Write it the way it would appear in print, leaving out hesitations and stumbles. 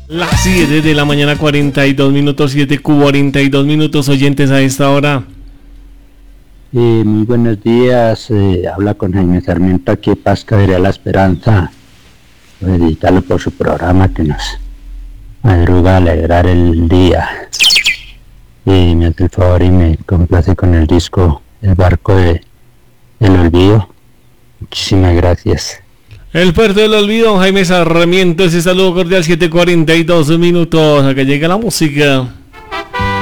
Las 7 de la mañana, 42 minutos, 7:42 minutos, oyentes a esta hora. Muy buenos días, habla con Jaime Sarmiento aquí, Paz Cabería La Esperanza. Dedicarlo por su programa que nos madruga a alegrar el día. Me hace el favor y me complace con el disco El Barco del Olvido. Muchísimas gracias. El puerto del olvido, Jaime Sarmiento, ese saludo cordial, 7:42 minutos, acá llega la música.